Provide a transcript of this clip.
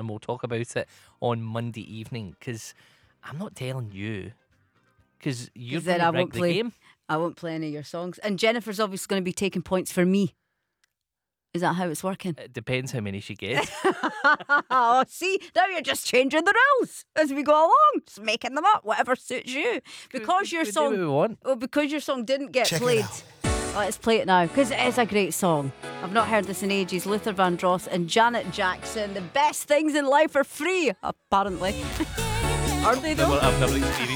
and we'll talk about it on Monday evening, because I'm not telling you, because you're going to rig the game. I won't play any of your songs. And Jennifer's obviously going to be taking points for me. Is that how it's working? It depends how many she gets. Oh, see, now you're just changing the rules as we go along, just making them up, whatever suits you. Because your song, because your song didn't get played. Let's play it now, because it is a great song. I've not heard this in ages. Luther Vandross and Janet Jackson. The best things in life are free, apparently. Are they though? I've never experienced